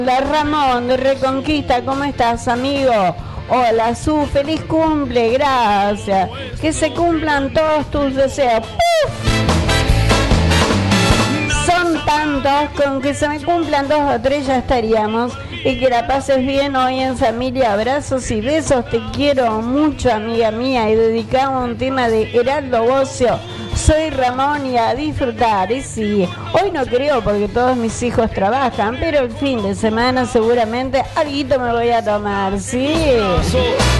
Hola Ramón de Reconquista, ¿cómo estás, amigo? Hola Su, feliz cumple, gracias. Que se cumplan todos tus deseos. ¡Puf! Son tantos, con que se me cumplan 2 o 3 ya estaríamos. Y que la pases bien hoy en familia. Abrazos y besos, te quiero mucho, amiga mía. Y dedicamos un tema de Heraldo Bocio. Soy Ramón y a disfrutar. Y sí, hoy no creo porque todos mis hijos trabajan, pero el fin de semana seguramente alguito me voy a tomar, ¿sí?